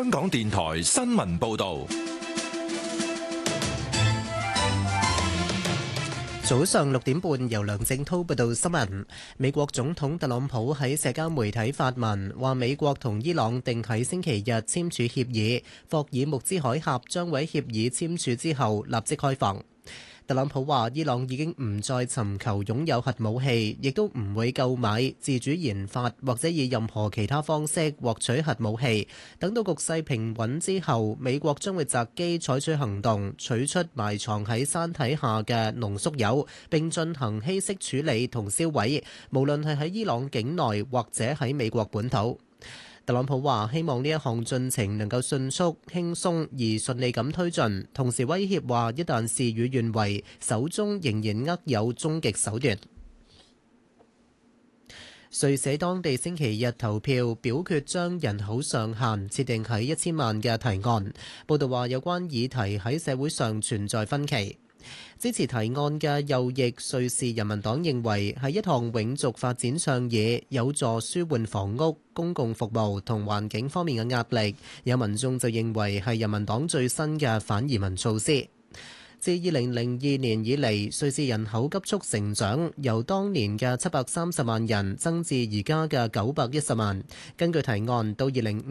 香港電台新聞報道。 早上6點半，由梁正滔報道新聞。美國總統特朗普喺社交媒體發文，話美國同伊朗定喺星期日簽署協議，霍爾木茲海峽將喺協議簽署之後立即開放。特朗普話：伊朗已經唔再尋求擁有核武器，亦都唔會購買、自主研發或者以任何其他方式獲取核武器。等到局勢平穩之後，美國將會擇機採取行動，取出埋藏喺山體下嘅濃縮鈾，並進行稀釋處理同銷毀，無論係喺伊朗境內或者喺美國本土。特朗普話：希望呢一項進程能夠迅速、輕鬆而順利咁推進，同時威脅話一旦事與願違，手中仍然握有終極手段。瑞士當地星期日投票表決將人口上限設定喺1000萬嘅提案。報道話有關議題喺社會上存在分歧。支持提案嘅右翼瑞士人民黨認為係一項永續發展倡議，有助舒緩房屋、公共服務同環境方面嘅壓力。有民眾就認為係人民黨最新嘅反移民措施。自2002年以嚟，瑞士人口急速成長，由當年嘅730萬人增至而家嘅910萬。根據提案，到20